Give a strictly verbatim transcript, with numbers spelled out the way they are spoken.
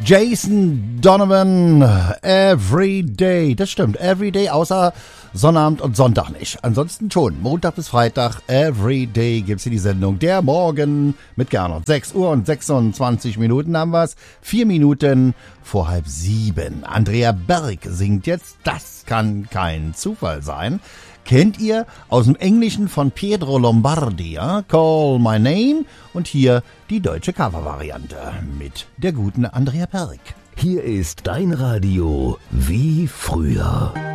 Jason Donovan, Everyday. Das stimmt, Everyday, außer Sonnabend und Sonntag nicht. Ansonsten schon, Montag bis Freitag, Everyday gibt's hier die Sendung. Der Morgen mit Gernot. sechs Uhr und sechsundzwanzig Minuten haben wir's. Vier Minuten vor halb sieben. Andrea Berg singt jetzt, das kann kein Zufall sein. Kennt ihr aus dem Englischen von Pietro Lombardi, ja? Call My Name, und hier die deutsche Covervariante mit der guten Andrea Berg. Hier ist dein Radio wie früher.